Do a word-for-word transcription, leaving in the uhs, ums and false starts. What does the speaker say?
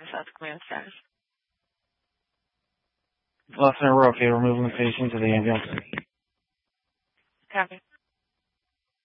the South Command status. Lieutenant, we're okay. We're moving the patient to the ambulance. Copy.